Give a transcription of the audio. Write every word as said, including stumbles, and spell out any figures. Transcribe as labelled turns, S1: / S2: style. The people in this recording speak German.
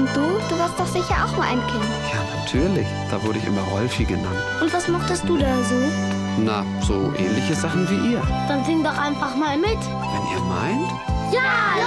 S1: Und du? Du warst doch sicher auch mal ein Kind.
S2: Ja, natürlich. Da wurde ich immer Rolfi genannt.
S1: Und was mochtest du da so?
S2: Na, so ähnliche Sachen wie ihr.
S1: Dann sing doch einfach mal mit.
S2: Wenn ihr meint.
S1: Ja,